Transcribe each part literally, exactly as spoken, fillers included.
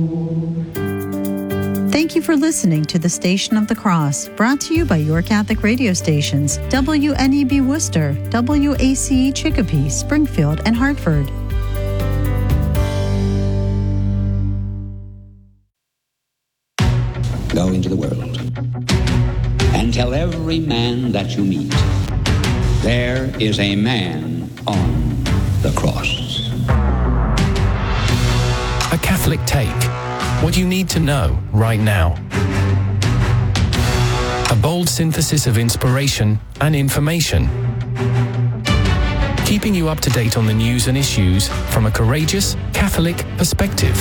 Thank you for listening to the Station of the Cross, brought to you by your Catholic radio stations, W N E B Worcester, W A C E Chicopee, Springfield, and Hartford. Go into the world and tell every man that you meet, there is a man on the cross. A Catholic Take. What you need to know right now. A bold synthesis of inspiration and information. Keeping you up to date on the news and issues from a courageous Catholic perspective.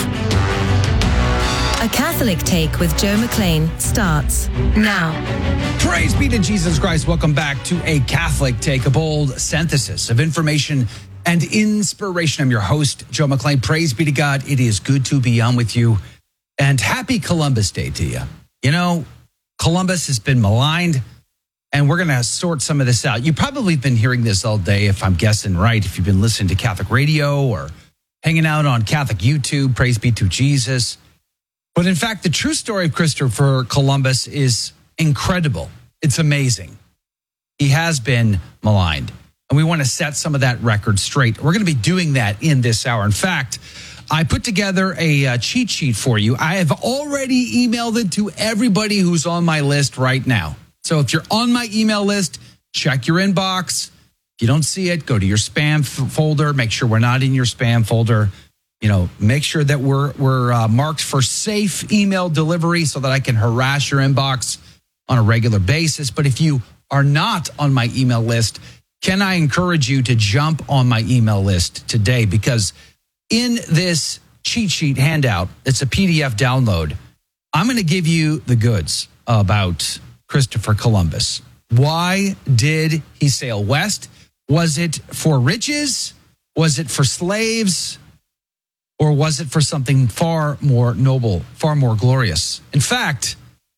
A Catholic Take with Joe McLean starts now. Praise be to Jesus Christ. Welcome back to A Catholic Take, a bold synthesis of information and inspiration. I'm your host, Joe McLean. Praise be to God. It is good to be on with you. And happy Columbus Day to you. You know, Columbus has been maligned, and we're going to sort some of this out. You probably have been hearing this all day, if I'm guessing right, if you've been listening to Catholic radio or hanging out on Catholic YouTube. Praise be to Jesus. But in fact, the true story of Christopher Columbus is incredible. It's amazing. He has been maligned, and we want to set some of that record straight. We're going to be doing that in this hour. In fact, I put together a uh, cheat sheet for you. I have already emailed it to everybody who's on my list right now. So if you're on my email list, check your inbox. If you don't see it, go to your spam f- folder. Make sure we're not in your spam folder. You know, make sure that we're we're uh, marked for safe email delivery so that I can harass your inbox on a regular basis. But if you are not on my email list, can I encourage you to jump on my email list today? Because in this cheat sheet handout, it's a P D F download. I'm going to give you the goods about Christopher Columbus. Why did he sail west? Was it for riches? Was it for slaves? Or was it for something far more noble, far more glorious? In fact,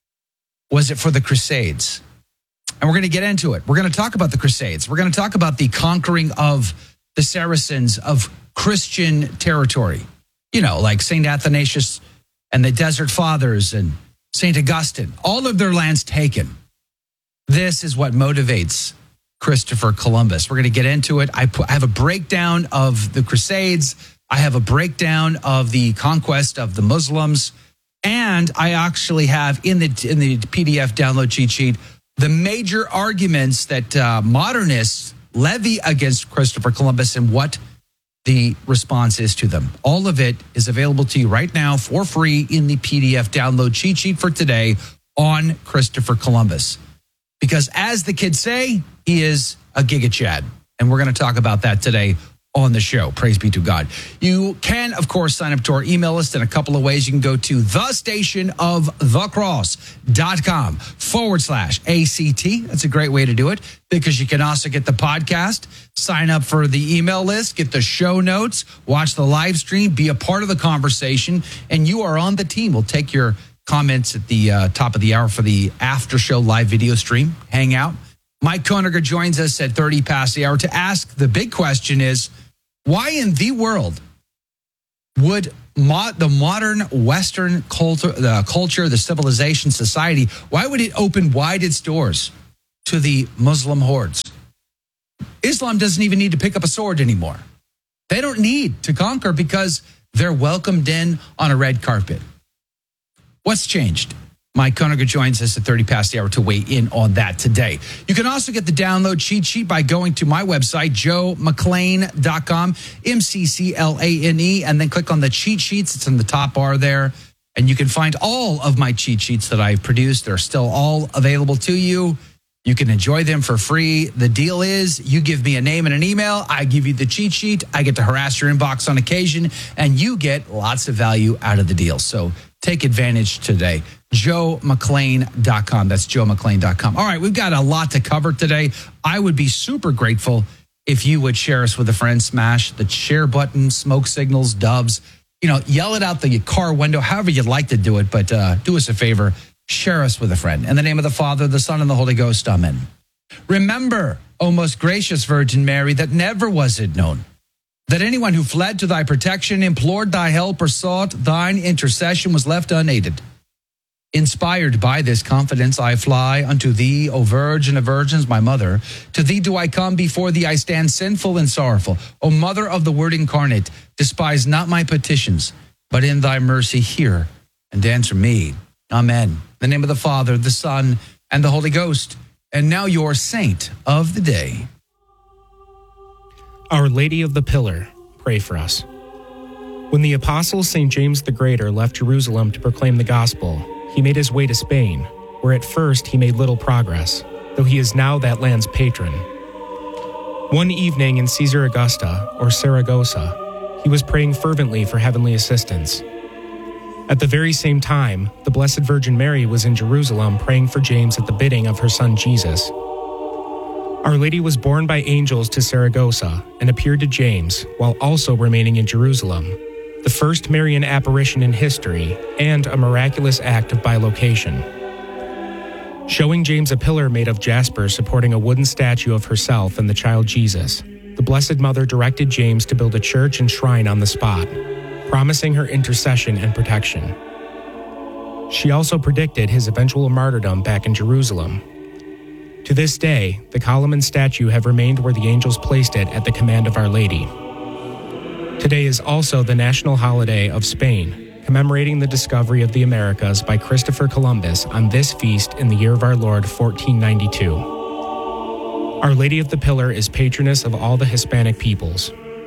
was it for the Crusades? And we're going to get into it. We're going to talk about the Crusades. We're going to talk about the conquering of the Saracens of Christian territory, you know, like Saint Athanasius and the Desert Fathers and Saint Augustine, all of their lands taken. This is what motivates Christopher Columbus. We're going to get into it. I, put, I have a breakdown of the Crusades. I have a breakdown of the conquest of the Muslims. And I actually have in the, in the P D F download cheat sheet, the major arguments that uh, modernists levy against Christopher Columbus and what the response is to them. All of it is available to you right now for free in the P D F download cheat sheet for today on Christopher Columbus. Because as the kids say, he is a Giga Chad. And we're going to talk about that today on the show. Praise be to God. You can, of course, sign up to our email list in a couple of ways. You can go to the station of the cross.com forward slash ACT. That's a great way to do it because you can also get the podcast, sign up for the email list, get the show notes, watch the live stream, be a part of the conversation, and you are on the team. We'll take your comments at the uh, top of the hour for the after show live video stream, hang out. Mike Koeniger joins us at thirty past the hour to ask the big question is, why in the world would mo- the modern Western culture, the culture, the civilization, society, why would it open wide its doors to the Muslim hordes? Islam doesn't even need to pick up a sword anymore. They don't need to conquer because they're welcomed in on a red carpet. What's changed? Mike Koeniger joins us at thirty past the hour to weigh in on that today. You can also get the download cheat sheet by going to my website, joe mcclane dot com, M C C L A N E, and then click on the cheat sheets. It's in the top bar there. And you can find all of my cheat sheets that I've produced. They're still all available to you. You can enjoy them for free. The deal is you give me a name and an email. I give you the cheat sheet. I get to harass your inbox on occasion, and you get lots of value out of the deal. So take advantage today. joe mcclane dot com. That's joe mcclane dot com. All right, we've got a lot to cover today. I would be super grateful if you would share us with a friend. Smash the share button, smoke signals, doves. You know, yell it out the car window, however you'd like to do it. But uh, do us a favor. Share us with a friend. In the name of the Father, the Son, and the Holy Ghost. Amen. Remember, O most gracious Virgin Mary, that never was it known that anyone who fled to thy protection, implored thy help, or sought thine intercession was left unaided. Inspired by this confidence, I fly unto thee, O Virgin of Virgins, my mother. To thee do I come, before thee I stand sinful and sorrowful. O Mother of the Word incarnate, despise not my petitions, but in thy mercy hear and answer me. Amen. In the name of the Father, the Son, and the Holy Ghost. And now your saint of the day. Our Lady of the Pillar, pray for us. When the apostle Saint James the Greater left Jerusalem to proclaim the gospel, he made his way to Spain, where at first he made little progress, though he is now that land's patron. One evening in Caesar Augusta, or Saragossa, he was praying fervently for heavenly assistance. At the very same time, the Blessed Virgin Mary was in Jerusalem praying for James at the bidding of her son Jesus. Our Lady was borne by angels to Saragossa and appeared to James while also remaining in Jerusalem, the first Marian apparition in history and a miraculous act of bilocation. Showing James a pillar made of jasper supporting a wooden statue of herself and the child Jesus, the Blessed Mother directed James to build a church and shrine on the spot, promising her intercession and protection. She also predicted his eventual martyrdom back in Jerusalem. To this day, the column and statue have remained where the angels placed it at the command of Our Lady. Today is also the national holiday of Spain, commemorating the discovery of the Americas by Christopher Columbus on this feast in the year of our Lord fourteen ninety-two. Our Lady of the Pillar is patroness of all the Hispanic peoples.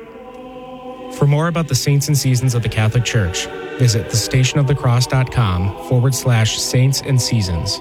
For more about the saints and seasons of the Catholic Church, visit thestationofthecross.com forward slash saints and seasons.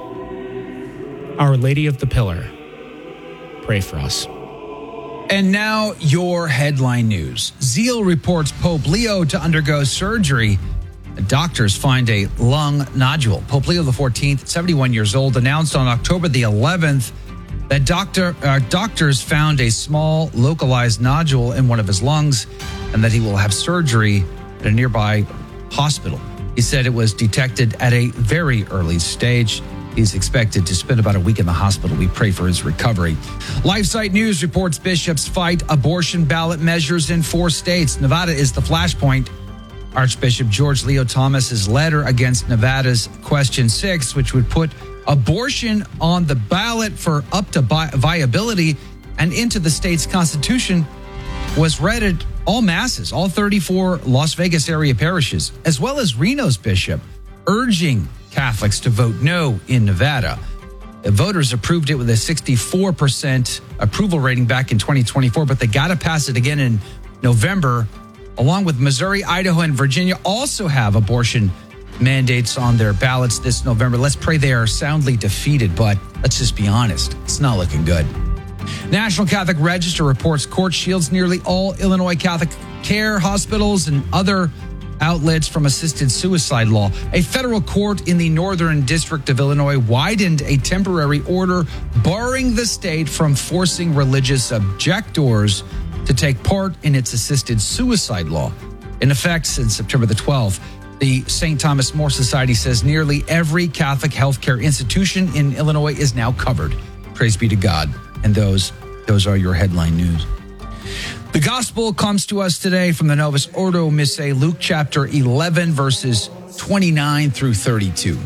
Our Lady of the Pillar, pray for us. And now your headline news. Zeal reports Pope Leo to undergo surgery. Doctors find a lung nodule. Pope Leo the fourteenth, seventy-one years old, announced on October the eleventh that doctor, uh, doctors found a small localized nodule in one of his lungs and that he will have surgery at a nearby hospital. He said it was detected at a very early stage. He's expected to spend about a week in the hospital. We pray for his recovery. LifeSite News reports bishops fight abortion ballot measures in four states. Nevada is the flashpoint. Archbishop George Leo Thomas's letter against Nevada's Question six, which would put abortion on the ballot for up to vi- viability and into the state's constitution, was read at all masses, all thirty-four Las Vegas area parishes, as well as Reno's bishop, urging Catholics to vote no in Nevada. The voters approved it with a sixty-four percent approval rating back in twenty twenty-four, but they got to pass it again in November, along with Missouri, Idaho, and Virginia also have abortion mandates on their ballots this November. Let's pray they are soundly defeated, but let's just be honest, it's not looking good. National Catholic Register reports court shields nearly all Illinois Catholic care hospitals and other outlets from assisted suicide law. A federal court in the Northern District of Illinois widened a temporary order barring the state from forcing religious objectors to take part in its assisted suicide law. In effect, since September the twelfth, the Saint Thomas More Society says nearly every Catholic healthcare institution in Illinois is now covered. Praise be to God. And those, those are your headline news. The gospel comes to us today from the Novus Ordo Missae, Luke chapter eleven, verses twenty-nine through thirty-two.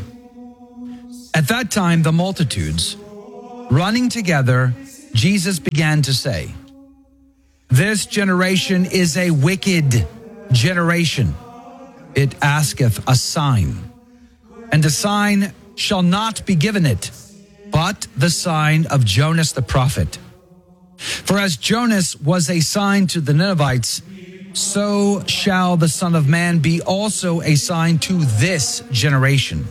At that time, the multitudes, running together, Jesus began to say, "This generation is a wicked generation. It asketh a sign, and a sign shall not be given it, but the sign of Jonas the prophet. For as Jonas was a sign to the Ninevites, so shall the Son of Man be also a sign to this generation.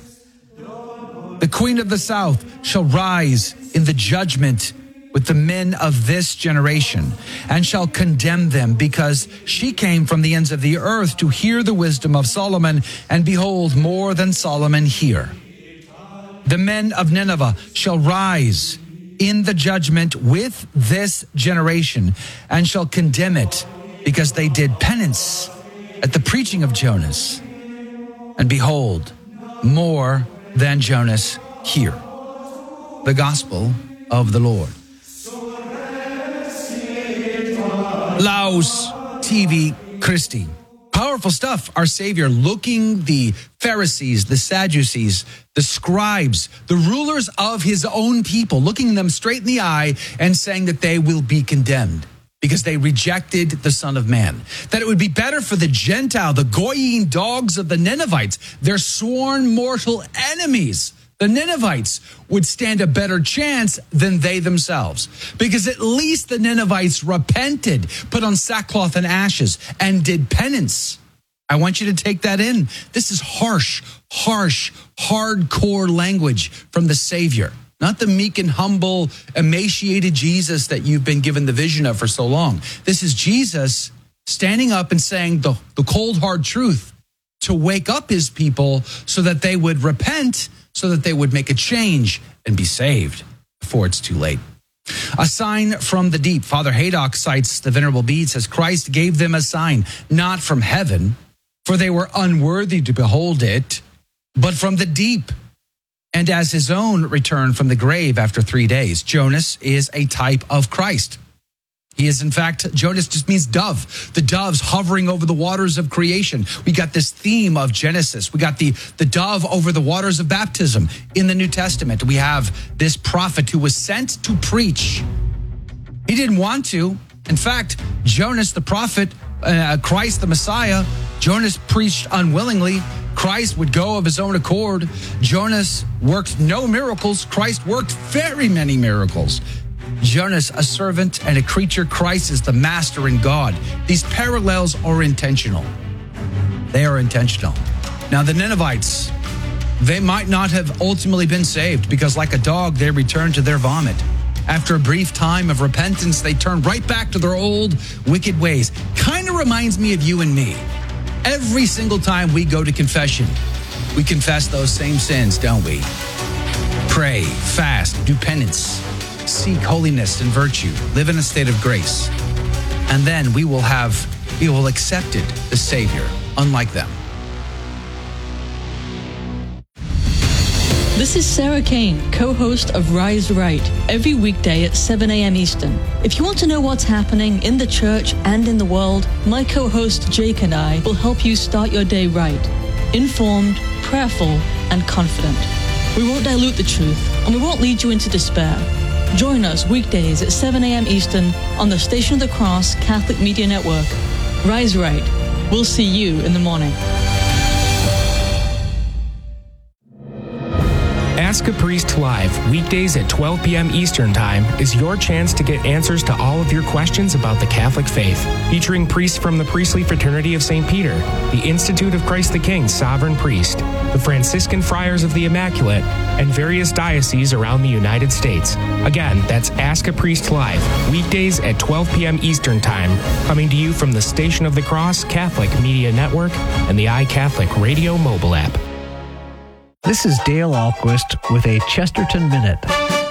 The Queen of the South shall rise in the judgment with the men of this generation, and shall condemn them, because she came from the ends of the earth to hear the wisdom of Solomon, and behold, more than Solomon hear. The men of Nineveh shall rise in the judgment with this generation, and shall condemn it, because they did penance at the preaching of Jonas. And behold, more than Jonas hear." The gospel of the Lord. Laus T V Christi. Powerful stuff. Our Savior looking the Pharisees, the Sadducees, the scribes, the rulers of his own people, looking them straight in the eye and saying that they will be condemned because they rejected the Son of Man. That it would be better for the Gentile, the Goyim dogs of the Ninevites, their sworn mortal enemies. The Ninevites would stand a better chance than they themselves, because at least the Ninevites repented, put on sackcloth and ashes, and did penance. I want you to take that in. This is harsh, harsh, hardcore language from the Savior, not the meek and humble, emaciated Jesus that you've been given the vision of for so long. This is Jesus standing up and saying the, the cold, hard truth to wake up his people so that they would repent, so that they would make a change and be saved before it's too late. A sign from the deep. Father Haydock cites the Venerable Bede, says, Christ gave them a sign, not from heaven, for they were unworthy to behold it, but from the deep. And as his own returned from the grave after three days, Jonas is a type of Christ. He is, in fact, Jonas just means dove. The doves hovering over the waters of creation. We got this theme of Genesis. We got the, the dove over the waters of baptism in the New Testament. We have this prophet who was sent to preach. He didn't want to. In fact, Jonas the prophet, uh, Christ the Messiah, Jonas preached unwillingly. Christ would go of his own accord. Jonas worked no miracles. Christ worked very many miracles. Jonas, a servant and a creature. Christ is the master and God. These parallels are intentional. They are intentional. Now, the Ninevites, they might not have ultimately been saved because like a dog, they returned to their vomit. After a brief time of repentance, they turned right back to their old wicked ways. Kind of reminds me of you and me. Every single time we go to confession, we confess those same sins, don't we? Pray, fast, do penance, seek holiness and virtue, live in a state of grace. And then we will have, we will accept it, the Savior, unlike them. This is Sarah Kane, co-host of Rise Right, every weekday at seven a.m. Eastern. If you want to know what's happening in the church and in the world, my co-host Jake and I will help you start your day right, informed, prayerful, and confident. We won't dilute the truth, and we won't lead you into despair. Join us weekdays at seven a.m. Eastern on the Station of the Cross Catholic Media Network. Rise Right. We'll see you in the morning. Ask a Priest Live, weekdays at twelve p.m. Eastern Time, is your chance to get answers to all of your questions about the Catholic faith. Featuring priests from the Priestly Fraternity of Saint Peter, the Institute of Christ the King Sovereign Priest, the Franciscan Friars of the Immaculate, and various dioceses around the United States. Again, that's Ask a Priest Live, weekdays at twelve p.m. Eastern Time, coming to you from the Station of the Cross Catholic Media Network and the iCatholic Radio mobile app. This is Dale Ahlquist with a Chesterton Minute.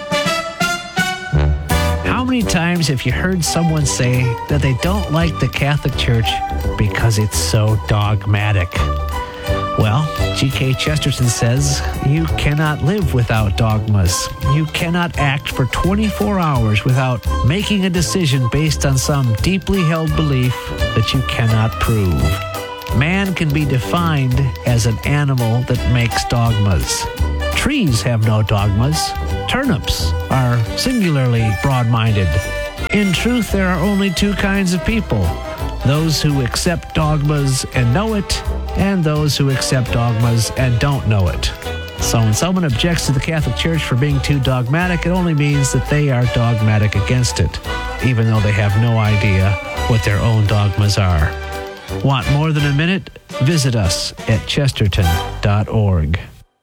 How many times have you heard someone say that they don't like the Catholic Church because it's so dogmatic? Well, G K Chesterton says you cannot live without dogmas. You cannot act for twenty-four hours without making a decision based on some deeply held belief that you cannot prove. Man can be defined as an animal that makes dogmas. Trees have no dogmas. Turnips are singularly broad-minded. In truth, there are only two kinds of people: those who accept dogmas and know it, and those who accept dogmas and don't know it. So when someone objects to the Catholic Church for being too dogmatic, it only means that they are dogmatic against it, even though they have no idea what their own dogmas are. Want more than a minute? Visit us at chesterton dot org.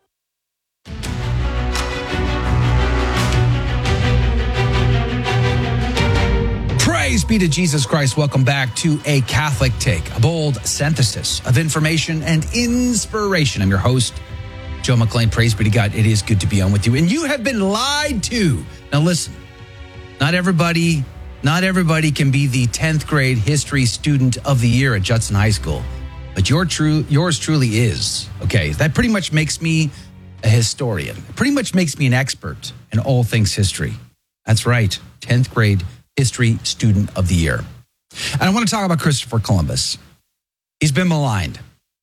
Praise be to Jesus Christ. Welcome back to A Catholic Take, a bold synthesis of information and inspiration. I'm your host, Joe McClain. Praise be to God. It is good to be on with you. And you have been lied to. Now listen, not everybody... Not everybody can be the tenth grade history student of the year at Judson High School, but your true, yours truly is. Okay, that pretty much makes me a historian. It pretty much makes me an expert in all things history. That's right, tenth grade history student of the year. And I want to talk about Christopher Columbus. He's been maligned.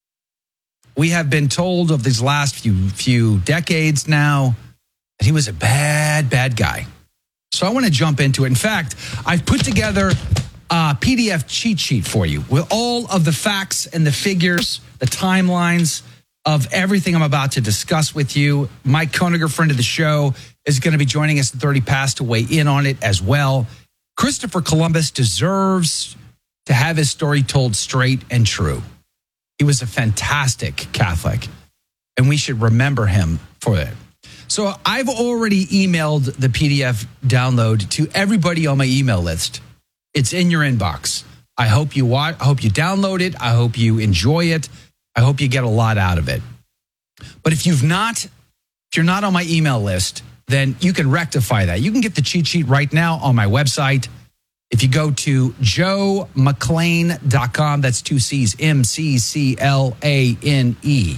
We have been told of these last few few decades now that he was a bad, bad guy. So I want to jump into it. In fact, I've put together a P D F cheat sheet for you with all of the facts and the figures, the timelines of everything I'm about to discuss with you. Mike Koeniger, friend of the show, is going to be joining us at thirty past to weigh in on it as well. Christopher Columbus deserves to have his story told straight and true. He was a fantastic Catholic, and we should remember him for it. So I've already emailed the P D F download to everybody on my email list. It's in your inbox. I hope you watch, I hope you download it. I hope you enjoy it. I hope you get a lot out of it. But if you've not, if you're not on my email list, then you can rectify that. You can get the cheat sheet right now on my website. If you go to joe mcclane dot com, that's two C's, M C C L A N E.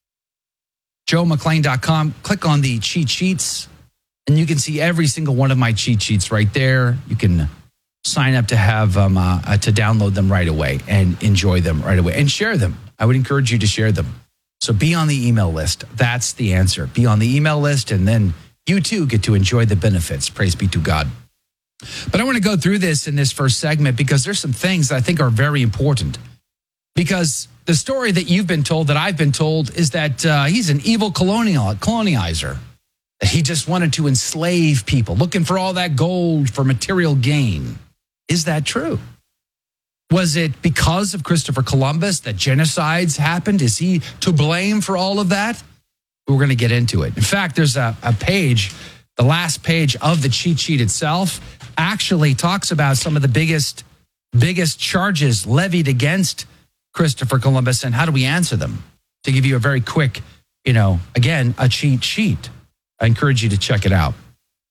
joe mcclane dot com, click on the cheat sheets, and you can see every single one of my cheat sheets right there. You can sign up to have um, uh, to download them right away and enjoy them right away and share them. I would encourage you to share them. So be on the email list. That's the answer. Be on the email list, and then you too get to enjoy the benefits. Praise be to God. But I want to go through this in this first segment because there's some things that I think are very important. Because the story that you've been told, that I've been told, is that uh, he's an evil colonial colonizer. That he just wanted to enslave people, looking for all that gold for material gain. Is that true? Was it because of Christopher Columbus that genocides happened? Is he to blame for all of that? We're going to get into it. In fact, there's a, a page, the last page of the cheat sheet itself, actually talks about some of the biggest, biggest charges levied against Christopher Columbus and how do we answer them? To give you a very quick, you know, again, a cheat sheet. I encourage you to check it out.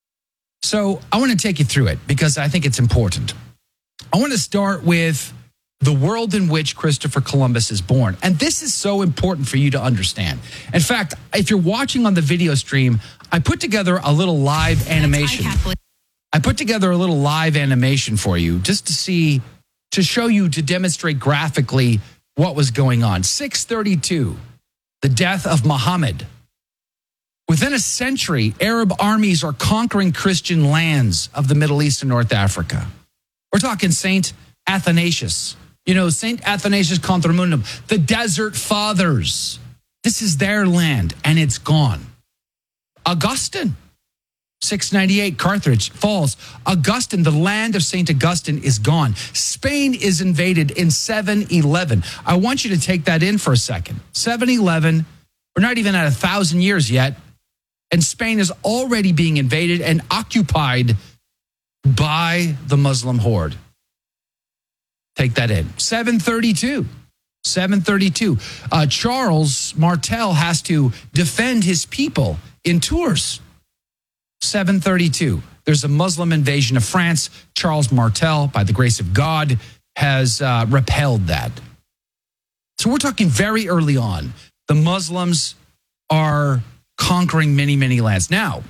So I want to take you through it because I think it's important. I want to start with the world in which Christopher Columbus is born. And this is so important for you to understand. In fact, if you're watching on the video stream, I put together a little live animation. I put together a little live animation for you just to see, to show you, to demonstrate graphically what was going on. six thirty-two, the death of Muhammad. Within a century, Arab armies are conquering Christian lands of the Middle East and North Africa. We're talking Saint Athanasius. You know, Saint Athanasius Contra-Mundum, the Desert Fathers. This is their land, and it's gone. Augustine, six ninety-eight, Carthage falls. Augustine, the land of Saint Augustine, is gone. Spain is invaded in seven eleven. I want you to take that in for a second. seven eleven, we're not even at a thousand years yet, and Spain is already being invaded and occupied by the Muslim horde. Take that in. seven thirty-two. seven thirty-two. Uh, Charles Martel has to defend his people in Tours. seven thirty-two. There's a Muslim invasion of France. Charles Martel, by the grace of God, has uh, repelled that. So we're talking very early on. The Muslims are conquering many, many lands. Now,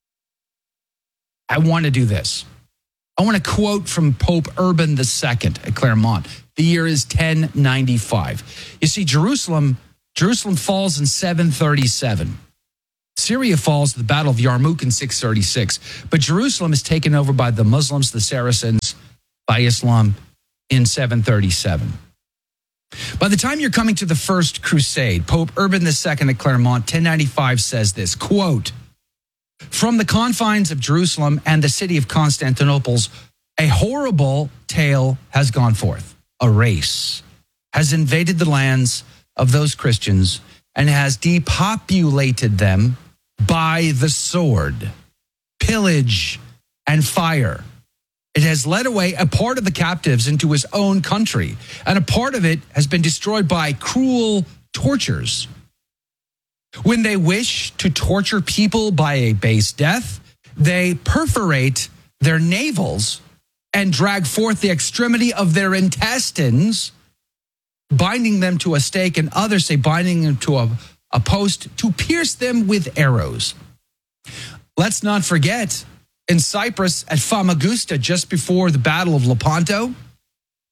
I want to do this. I want to quote from Pope Urban the Second at Claremont. The year is ten ninety-five. You see, Jerusalem, Jerusalem falls in seven thirty-seven. Syria falls at the Battle of Yarmouk in six thirty-six. But Jerusalem is taken over by the Muslims, the Saracens, by Islam in seven thirty-seven. By the time you're coming to the First Crusade, Pope Urban the Second at Claremont, ten ninety-five, says this, quote, "From the confines of Jerusalem and the city of Constantinople's, a horrible tale has gone forth. A race has invaded the lands of those Christians and has depopulated them by the sword, pillage, and fire. It has led away a part of the captives into his own country, and a part of it has been destroyed by cruel tortures. When they wish to torture people by a base death, they perforate their navels and drag forth the extremity of their intestines, binding them to a stake, and others say binding them to a, a post to pierce them with arrows." Let's not forget, in Cyprus at Famagusta, just before the Battle of Lepanto,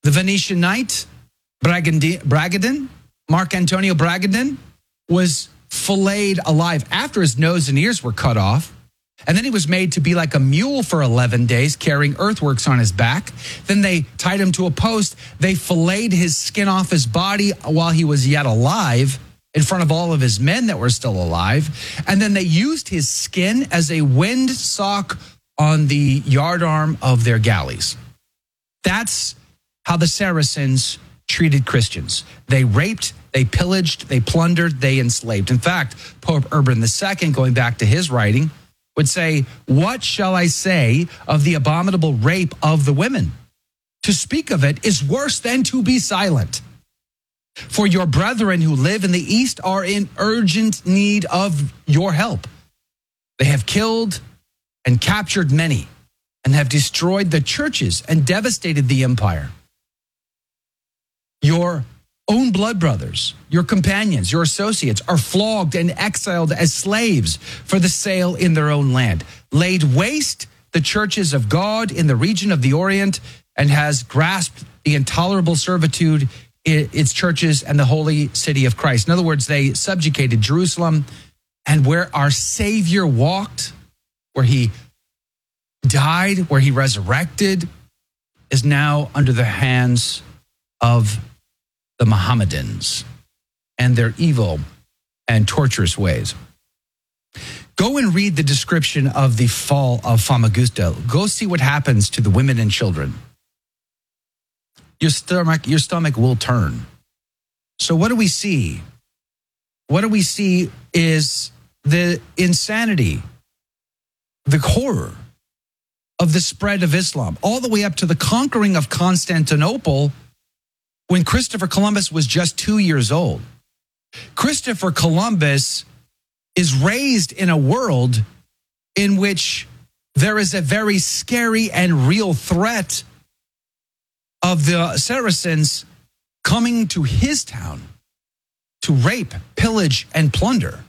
The Venetian knight, Bragandi- Bragadin, Mark Antonio Bragadin, was filleted alive after his nose and ears were cut off. And then he was made to be like a mule for eleven days, carrying earthworks on his back. Then they tied him to a post. They filleted his skin off his body while he was yet alive in front of all of his men that were still alive. And then they used his skin as a windsock on the yardarm of their galleys. That's how the Saracens treated Christians. They raped, they pillaged, they plundered, they enslaved. In fact, Pope Urban the Second, going back to his writing, would say, "What shall I say of the abominable rape of the women? To speak of it is worse than to be silent. For your brethren who live in the East are in urgent need of your help. They have killed and captured many and have destroyed the churches and devastated the empire. Your own blood brothers, your companions, your associates are flogged and exiled as slaves for the sale in their own land, laid waste the churches of God in the region of the Orient, and has grasped the intolerable servitude in its churches and the holy city of Christ." In other words, they subjugated Jerusalem, and where our Savior walked, where he died, where he resurrected, is now under the hands of the Mohammedans and their evil and torturous ways. Go and read the description of the fall of Famagusta. Go see what happens to the women and children. Your stomach, your stomach will turn. So what do we see? What do we see is the insanity, the horror of the spread of Islam, all the way up to the conquering of Constantinople when Christopher Columbus was just two years old. Christopher Columbus is raised in a world in which there is a very scary and real threat of the Saracens coming to his town to rape, pillage, and plunder.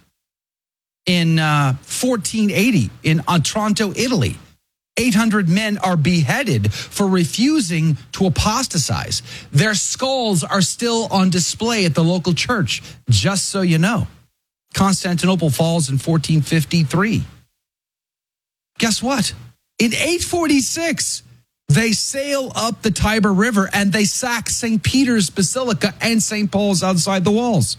In uh, fourteen eighty, in Otranto, Italy, eight hundred men are beheaded for refusing to apostatize. Their skulls are still on display at the local church, just so you know. Constantinople falls in fourteen fifty-three. Guess what? In eight forty-six, they sail up the Tiber River and they sack Saint Peter's Basilica and Saint Paul's outside the walls.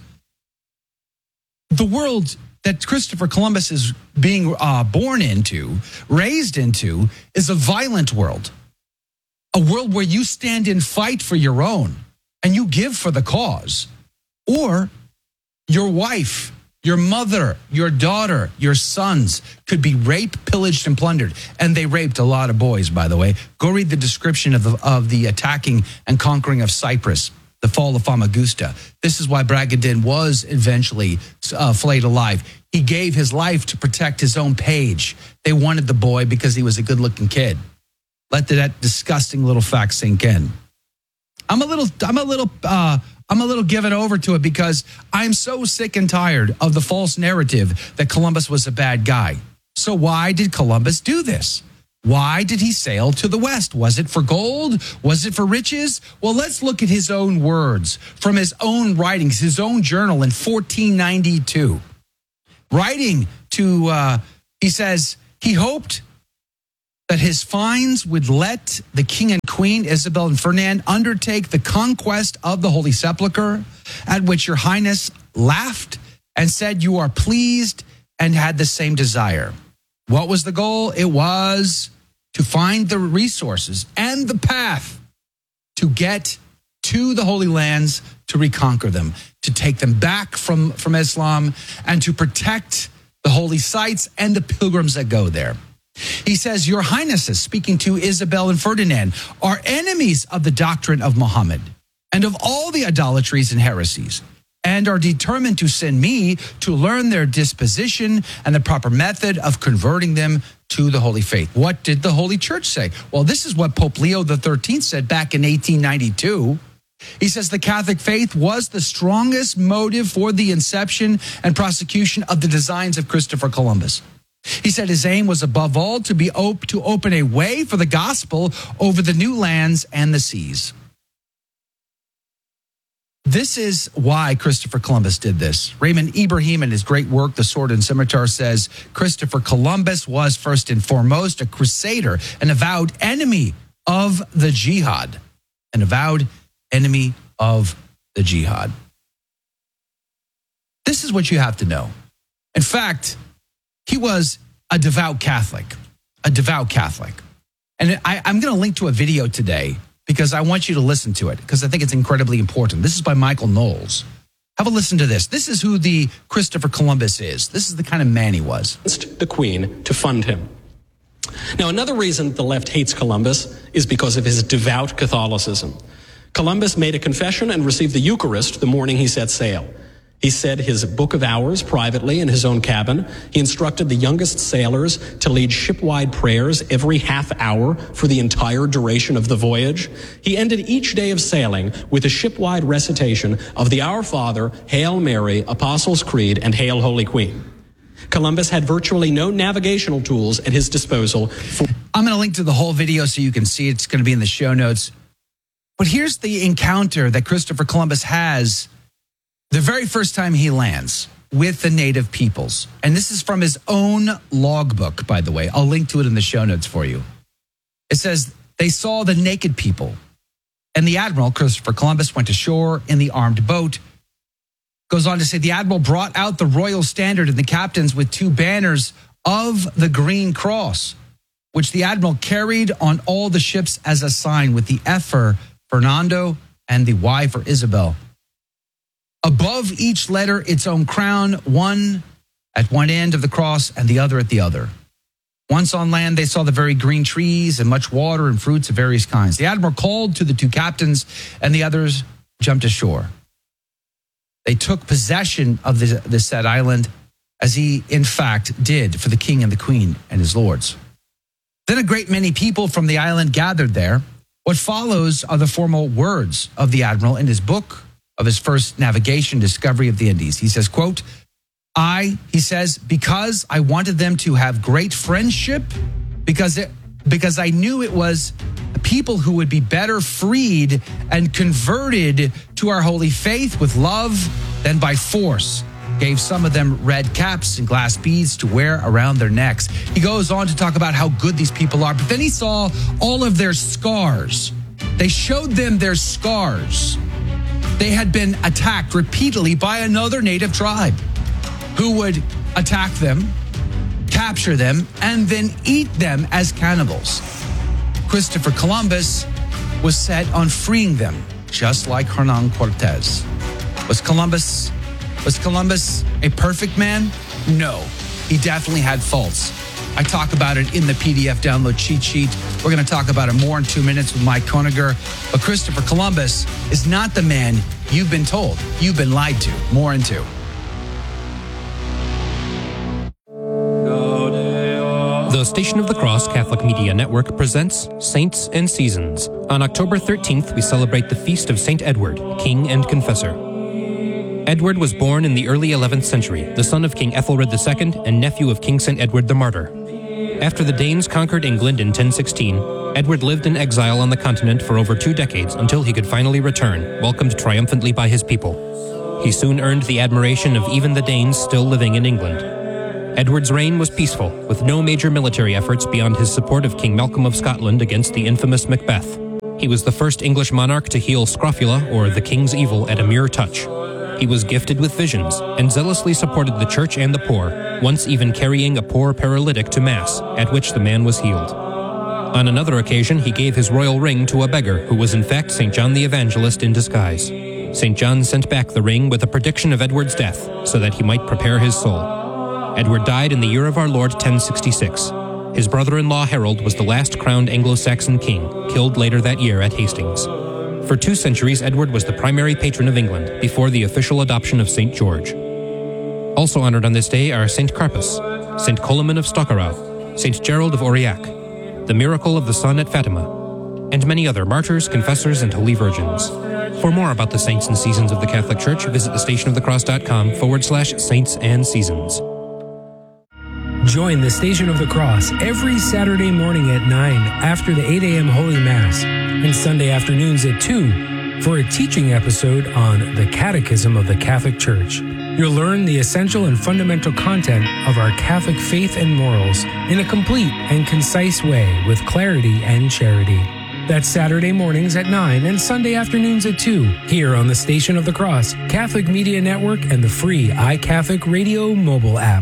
The world that Christopher Columbus is being uh, born into, raised into, is a violent world. A world where you stand and fight for your own and you give for the cause. Or your wife, your mother, your daughter, your sons could be raped, pillaged, and plundered. And they raped a lot of boys, by the way. Go read the description of the, of the attacking and conquering of Cyprus, the fall of Famagusta. This is why Bragadin was eventually uh, flayed alive. He gave his life to protect his own page. They wanted the boy because he was a good-looking kid. Let that disgusting little fact sink in. I'm a little, I'm a little, uh, I'm a little given over to it because I'm so sick and tired of the false narrative that Columbus was a bad guy. So why did Columbus do this? Why did he sail to the West? Was it for gold? Was it for riches? Well, let's look at his own words from his own writings, his own journal in fourteen ninety-two. Writing to, uh, he says, he hoped that his fines would let the king and queen, Isabel and Ferdinand, undertake the conquest of the Holy Sepulchre, at which your highness laughed and said you are pleased and had the same desire. What was the goal? It was to find the resources and the path to get to the Holy Lands, to reconquer them, to take them back from, from Islam, and to protect the holy sites and the pilgrims that go there. He says, your highnesses, speaking to Isabel and Ferdinand, are enemies of the doctrine of Muhammad and of all the idolatries and heresies, and are determined to send me to learn their disposition and the proper method of converting them to the holy faith. What did the Holy Church say? Well, this is what Pope Leo the thirteenth said back in eighteen ninety-two. He says the Catholic faith was the strongest motive for the inception and prosecution of the designs of Christopher Columbus. He said his aim was above all to be op- to open a way for the gospel over the new lands and the seas. This is why Christopher Columbus did this. Raymond Ibrahim, in his great work, The Sword and Scimitar, says Christopher Columbus was first and foremost a crusader, an avowed enemy of the jihad. An avowed enemy of the jihad. This is what you have to know. In fact, he was a devout Catholic, a devout Catholic. And I, I'm going to link to a video today because I want you to listen to it because I think it's incredibly important. This is by Michael Knowles. Have a listen to this. This is who the Christopher Columbus is. This is the kind of man he was. The Queen to fund him. Now, another reason the left hates Columbus is because of his devout Catholicism. Columbus made a confession and received the Eucharist the morning he set sail. He said his book of hours privately in his own cabin. He instructed the youngest sailors to lead shipwide prayers every half hour for the entire duration of the voyage. He ended each day of sailing with a shipwide recitation of the Our Father, Hail Mary, Apostles' Creed, and Hail Holy Queen. Columbus had virtually no navigational tools at his disposal. For- I'm going to link to the whole video so you can see it. It's going to be in the show notes. But here's the encounter that Christopher Columbus has the very first time he lands with the native peoples. And this is from his own logbook, by the way. I'll link to it in the show notes for you. It says, they saw the naked people. And the admiral, Christopher Columbus, went ashore in the armed boat. Goes on to say, the admiral brought out the royal standard and the captains with two banners of the Green Cross, which the admiral carried on all the ships as a sign, with the F for Fernando and the Y for Isabel. Above each letter, its own crown, one at one end of the cross and the other at the other. Once on land, they saw the very green trees and much water and fruits of various kinds. The admiral called to the two captains, and the others jumped ashore. They took possession of the, the said island, as he, in fact, did for the king and the queen and his lords. Then a great many people from the island gathered there. What follows are the formal words of the admiral in his book of his first navigation discovery of the Indies. He says, quote, I, he says, because I wanted them to have great friendship, because it, because I knew it was people who would be better freed and converted to our holy faith with love than by force, gave some of them red caps and glass beads to wear around their necks. He goes on to talk about how good these people are, but then he saw all of their scars. They showed them their scars. They had been attacked repeatedly by another native tribe who would attack them, capture them, and then eat them as cannibals. Christopher Columbus was set on freeing them, just like Hernan Cortez. Was Columbus, was Columbus a perfect man? No, he definitely had faults. I talk about it in the P D F download cheat sheet. We're going to talk about it more in two minutes with Mike Koniger. But Christopher Columbus is not the man you've been told. You've been lied to. More in two. The Station of the Cross Catholic Media Network presents Saints and Seasons. On October thirteenth, we celebrate the feast of Saint Edward, King and Confessor. Edward was born in the early eleventh century, the son of King Ethelred the Second and nephew of King Saint Edward the Martyr. After the Danes conquered England in ten sixteen, Edward lived in exile on the continent for over two decades until he could finally return, welcomed triumphantly by his people. He soon earned the admiration of even the Danes still living in England. Edward's reign was peaceful, with no major military efforts beyond his support of King Malcolm of Scotland against the infamous Macbeth. He was the first English monarch to heal scrofula, or the king's evil, at a mere touch. He was gifted with visions and zealously supported the church and the poor, once even carrying a poor paralytic to Mass, at which the man was healed. On another occasion, he gave his royal ring to a beggar who was in fact Saint John the Evangelist in disguise. Saint John sent back the ring with a prediction of Edward's death, so that he might prepare his soul. Edward died in the year of our Lord ten sixty-six. His brother-in-law Harold was the last crowned Anglo-Saxon king, killed later that year at Hastings. For two centuries, Edward was the primary patron of England before the official adoption of Saint George. Also honored on this day are Saint Carpus, Saint Coloman of Stockerau, Saint Gerald of Aurillac, the miracle of the sun at Fatima, and many other martyrs, confessors, and holy virgins. For more about the saints and seasons of the Catholic Church, visit thestationofthecross.com forward slash saints and seasons. Join the Station of the Cross every Saturday morning at nine after the eight a.m. Holy Mass and Sunday afternoons at two for a teaching episode on the Catechism of the Catholic Church. You'll learn the essential and fundamental content of our Catholic faith and morals in a complete and concise way with clarity and charity. That's Saturday mornings at nine and Sunday afternoons at two, here on the Station of the Cross, Catholic Media Network, and the free iCatholic Radio mobile app.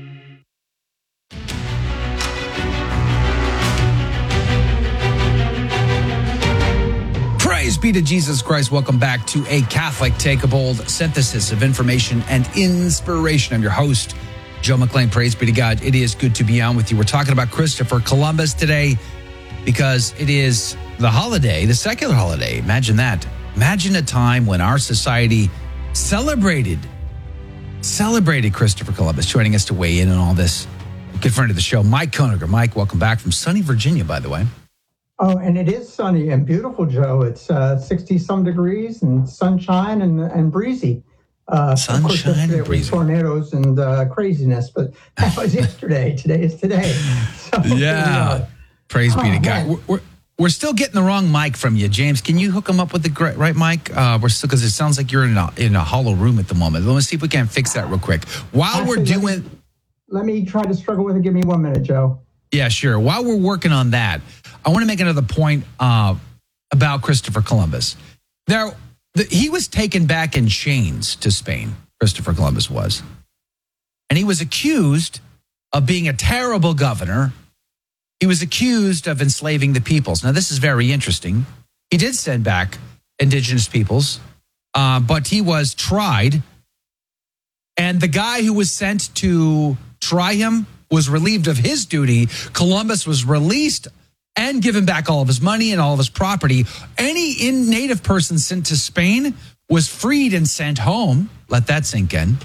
Praise be to Jesus Christ. Welcome back to a Catholic Take, a bold synthesis of information and inspiration. I'm your host, Joe McClain. Praise be to God. It is good to be on with you. We're talking about Christopher Columbus today because it is the holiday, the secular holiday. Imagine that. Imagine a time when our society celebrated, celebrated Christopher Columbus. Joining us to weigh in on all this, good friend of the show, Mike Koeniger. Mike, welcome back from sunny Virginia, by the way. Oh, and it is sunny and beautiful, Joe. It's uh, sixty-some degrees and sunshine and and breezy. Uh, sunshine and breezy. Tornadoes and uh, craziness, but that was yesterday. Today is today. So, yeah. Praise oh, be to God. We're, we're, we're still getting the wrong mic from you, James. Can you hook him up with the right mic? Uh, we're still, because it sounds like you're in a, in a hollow room at the moment. Let me see if we can fix that real quick. While Actually, we're doing... Let me, let me try to struggle with it. Give me one minute, Joe. Yeah, sure. While we're working on that, I want to make another point uh, about Christopher Columbus. There, the, he was taken back in chains to Spain, Christopher Columbus was. And he was accused of being a terrible governor. He was accused of enslaving the peoples. Now, this is very interesting. He did send back indigenous peoples, uh, but he was tried. And the guy who was sent to try him was relieved of his duty. Columbus was released and given back all of his money and all of his property. Any in native person sent to Spain was freed and sent home. Let that sink in.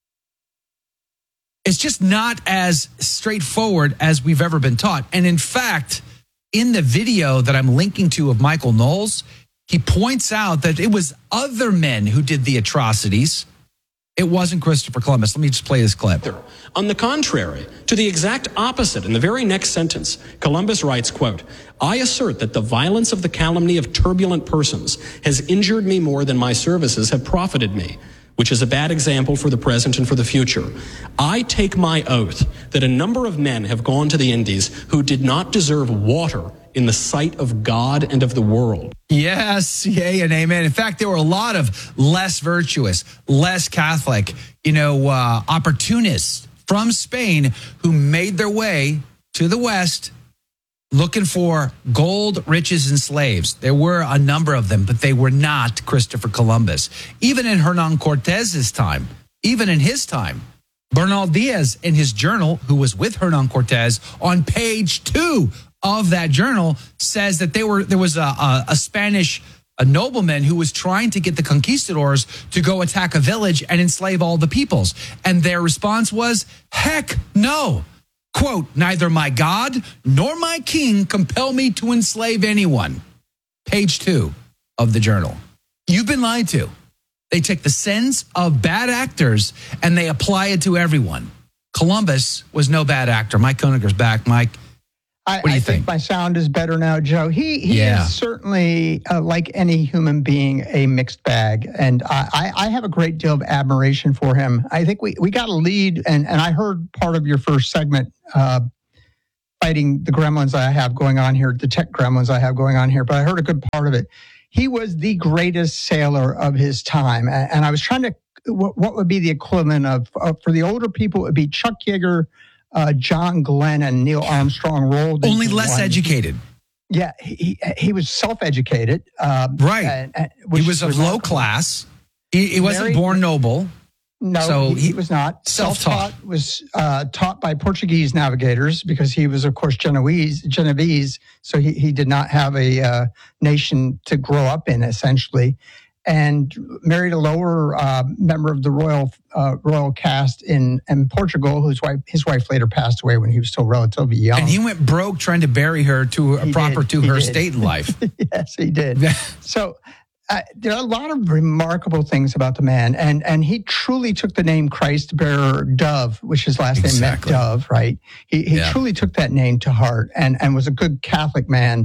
It's just not as straightforward as we've ever been taught. And in fact, in the video that I'm linking to of Michael Knowles, he points out that it was other men who did the atrocities. It wasn't Christopher Columbus. Let me just play this clip. On the contrary, to the exact opposite, in the very next sentence, Columbus writes, quote, I assert that the violence of the calumny of turbulent persons has injured me more than my services have profited me, which is a bad example for the present and for the future. I take my oath that a number of men have gone to the Indies who did not deserve water in the sight of God and of the world. Yes, yay and amen. In fact, there were a lot of less virtuous, less Catholic, you know, uh, opportunists from Spain who made their way to the West looking for gold, riches, and slaves. There were a number of them, but they were not Christopher Columbus. Even in Hernan Cortez's time, even in his time, Bernal Diaz in his journal, who was with Hernan Cortez, on page two of that journal says that they were there was a, a, a Spanish a nobleman who was trying to get the conquistadors to go attack a village and enslave all the peoples. And their response was, heck no. Quote, neither my God nor my king compel me to enslave anyone. Page two of the journal. You've been lied to. They take the sins of bad actors and they apply it to everyone. Columbus was no bad actor. Mike Koeniger's back. Mike, I, what do you I think? think my sound is better now, Joe. He he Yeah. is certainly, uh, like any human being, a mixed bag. And I, I, I have a great deal of admiration for him. I think we, we got a lead, and, and I heard part of your first segment, uh, fighting the gremlins I have going on here, the tech gremlins I have going on here, but I heard a good part of it. He was the greatest sailor of his time. And, and I was trying to, what, what would be the equivalent of, uh, for the older people, it would be Chuck Yeager, Uh, John Glenn and Neil Armstrong rolled Only into less one. educated. Yeah, he he was self-educated. Um, Right. and- and- He which was of was low not- class. He, he wasn't Very- born noble. No, So he, he- he was not. self-taught. Self-taught was uh, taught by Portuguese navigators because he was, of course, Genoese. Genovese. So he, he did not have a uh, nation to grow up in, essentially. And married a lower uh, member of the royal uh, royal caste in, in Portugal, whose wife his wife later passed away when he was still relatively young. And he went broke trying to bury her to a He proper did. to He her did. state in life. Yes, he did. So uh, there are a lot of remarkable things about the man, and and he truly took the name Christ bearer Dove, which his last Exactly. name meant Dove, right? He he Yeah. truly took that name to heart, and and was a good Catholic man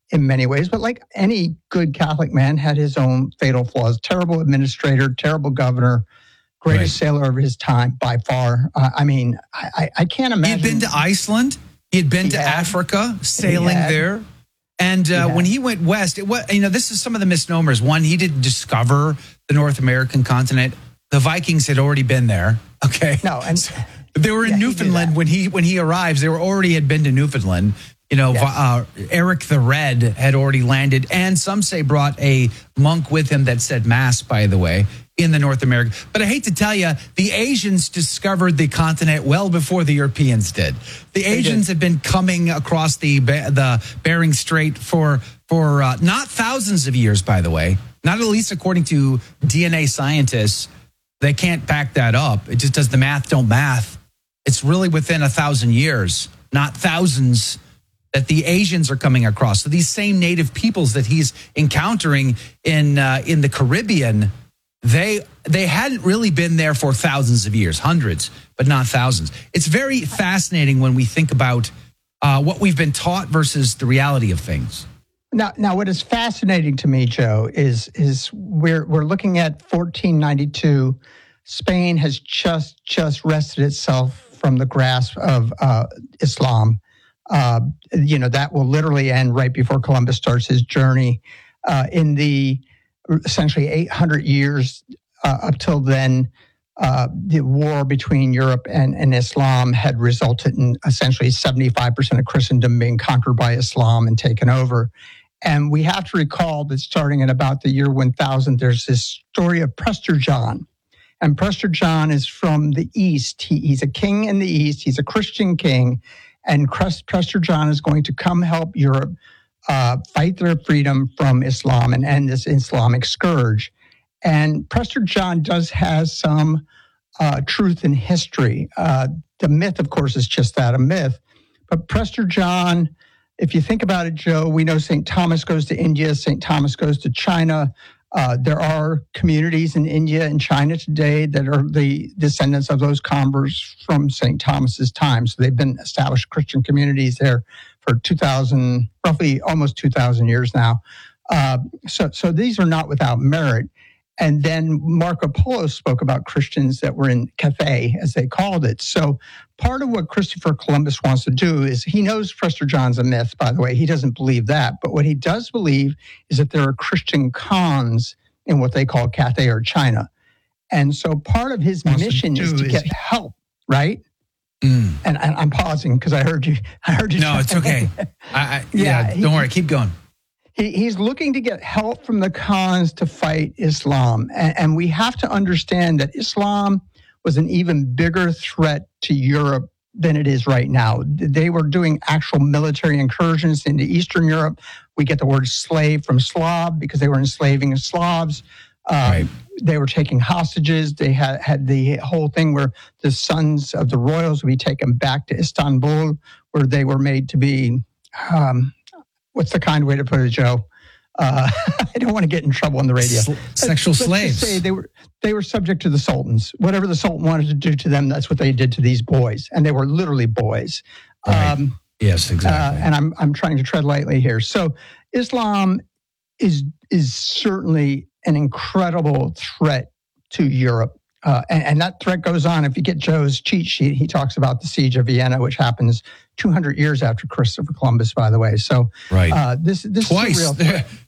in many ways, but like any good Catholic man, had his own fatal flaws. Terrible administrator, terrible governor, greatest right. sailor of his time by far. Uh, I mean, I, I can't imagine. He had been to Iceland. He had been he to had, Africa, sailing there. And uh, he when he went west, it was, you know, this is some of the misnomers. One, he didn't discover the North American continent. The Vikings had already been there. Okay. No, and so they were in yeah, Newfoundland he when he when he arrives. They were already had been to Newfoundland. You know, yes. uh, Eric the Red had already landed, and some say brought a monk with him that said mass, by the way, in the North America. But I hate to tell you, the Asians discovered the continent well before the Europeans did. The they Asians did. have been coming across the the Bering Strait for for uh, not thousands of years, by the way, not at least according to D N A scientists. They can't back that up. It just does the math don't math. It's really within a thousand years, not thousands, that the Asians are coming across. So these same native peoples that he's encountering in uh, in the Caribbean, they they hadn't really been there for thousands of years, hundreds, but not thousands. It's very fascinating when we think about uh, what we've been taught versus the reality of things. Now, now, what is fascinating to me, Joe, is is we're we're looking at fourteen ninety-two. Spain has just just wrested itself from the grasp of uh, Islam. Uh, you know, that will literally end right before Columbus starts his journey. Uh, in the essentially eight hundred years uh, up till then, uh, the war between Europe and, and Islam had resulted in essentially seventy-five percent of Christendom being conquered by Islam and taken over. And we have to recall that starting at about the year one thousand, there's this story of Prester John. And Prester John is from the East. He, he's a king in the East. He's a Christian king. And Prester John is going to come help Europe uh, fight their freedom from Islam and end this Islamic scourge. And Prester John does have some uh, truth in history. Uh, the myth, of course, is just that, a myth. But Prester John, if you think about it, Joe, we know Saint Thomas goes to India, Saint Thomas goes to China. Uh, there are communities in India and China today that are the descendants of those converts from Saint Thomas's time. So they've been established Christian communities there for two thousand, roughly almost two thousand years now. Uh, so, so these are not without merit. And then Marco Polo spoke about Christians that were in Cathay, as they called it. So part of what Christopher Columbus wants to do is, he knows Prester John's a myth, by the way. He doesn't believe that. But what he does believe is that there are Christian cons in what they call Cathay or China. And so part of his mission is to is get he... help, right? Mm. And, and I'm pausing because I heard you. I heard you. No, it's okay. I, I, yeah, yeah, don't he, worry. Keep going. He, he's looking to get help from the Khans to fight Islam. And, and we have to understand that Islam was an even bigger threat to Europe than it is right now. They were doing actual military incursions into Eastern Europe. We get the word slave from Slav because they were enslaving Slavs. Um, right. They were taking hostages. They had, had the whole thing where the sons of the royals would be taken back to Istanbul, where they were made to be... Um, what's the kind way to put it, Joe? Uh, I don't want to get in trouble on the radio. S- sexual Let's slaves. Say they were they were subject to the sultans. Whatever the sultan wanted to do to them, that's what they did to these boys, and they were literally boys. Right. Um, yes, exactly. Uh, and I'm I'm trying to tread lightly here. So Islam is is certainly an incredible threat to Europe. Uh, and, and that threat goes on. If you get Joe's cheat sheet, he talks about the siege of Vienna, which happens two hundred years after Christopher Columbus, by the way. So right. uh, this this twice. is a real threat.